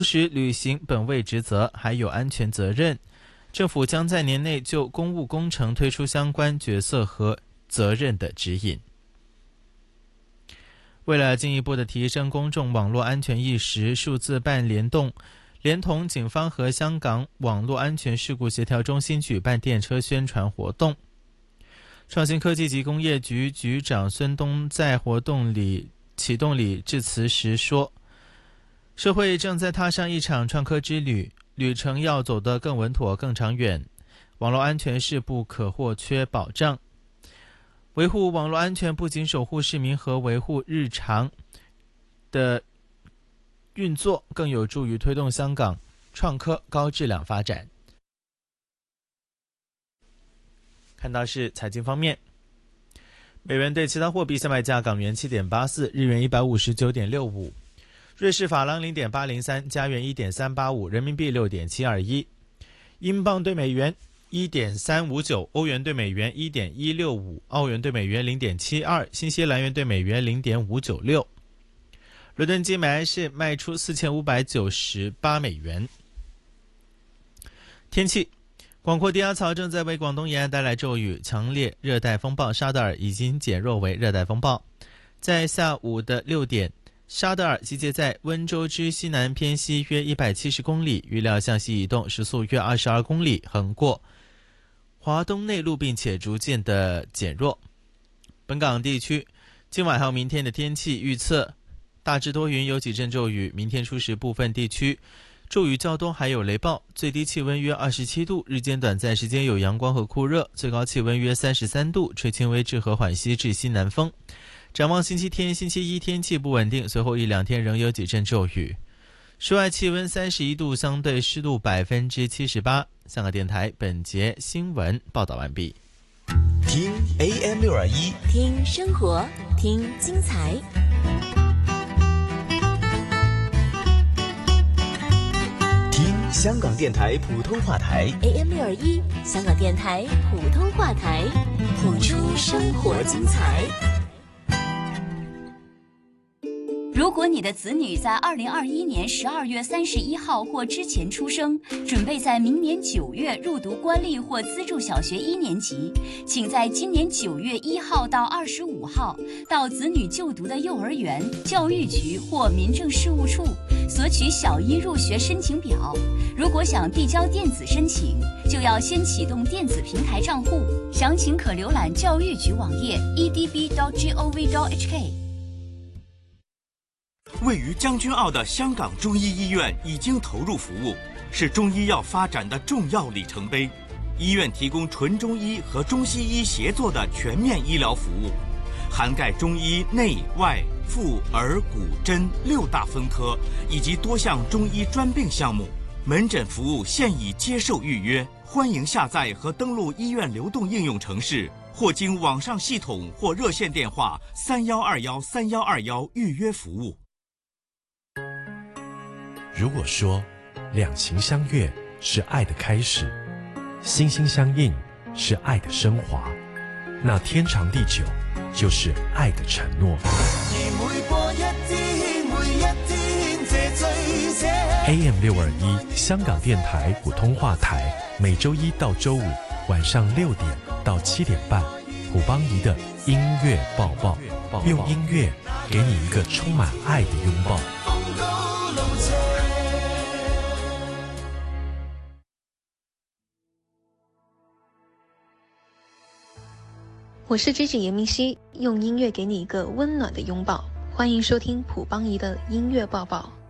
时履行本位职责，还有安全责任。政府将在年内就公务工程推出相关角色和责任的指引。为了进一步的提升公众网络安全意识，数字办联动连同警方和香港网络安全事故协调中心举办电车宣传活动。创新科技及工业局局长孙东在活动里启动礼致辞时说，社会正在踏上一场创科之旅，旅程要走得更稳妥更长远，网络安全是不可或缺保障。维护网络安全不仅守护市民和维护日常的运作，更有助于推动香港创科高质量发展。看到是财经方面，美元对其他货币下卖价：港元 7.84， 日元 159.65， 瑞士法郎 0.803， 加元 1.385， 人民币 6.721， 英镑对美元 1.359， 欧元对美元 1.165， 澳元对美元 0.72， 新西兰元对美元 0.596。 伦敦金买是卖出4598美元。天气，广阔低压槽正在为广东沿岸带来骤雨，强烈热带风暴沙德尔已经减弱为热带风暴。在下午的6点，沙德尔集结在温州之西南偏西约170公里，预料向西移动，时速约22公里，横过华东内陆，并且逐渐的减弱。本港地区今晚还有明天的天气预测，大致多云，有几阵骤雨，明天初时部分地区骤雨较多，还有雷暴，最低气温约27度，日间短暂时间有阳光和酷热，最高气温约33度，吹轻微至和缓西至西南风。展望星期天、星期一天气不稳定，随后1-2天仍有几阵骤雨。室外气温31度，相对湿度78%。香港电台本节新闻报道完毕。 听 AM621， 听生活，听精彩。 听香港电台普通话台 AM621， 香港电台普通话台，谱出生活精彩。 如果你的子女在2021年12月31号或之前出生，准备在明年9月入读官立或资助小学1年级，请在今年9月1号到25号到子女就读的幼儿园、教育局或民政事务处索取小一入学申请表。如果想递交电子申请，就要先启动电子平台账户，详情可浏览教育局网页 edb.gov.hk。 位于将军澳的香港中医医院已经投入服务，是中医药发展的重要里程碑。医院提供纯中医和中西医协作的全面医疗服务，涵盖中医内外妇儿骨针6大分科以及多项中医专病项目。门诊服务现已接受预约，欢迎下载和登录医院流动应用程式，或经网上系统或热线电话31213121预约服务。 如果说两情相悦是爱的开始，心心相印是爱的升华，那天长地久就是爱的承诺。AM621 香港电台普通话台，每周一到周五晚上6点到7点半，普邦仪的音乐抱抱，用音乐给你一个充满爱的拥抱。 我是 Gigi 严明熙，用音乐给你一个温暖的拥抱。欢迎收听普邦仪的音乐抱抱。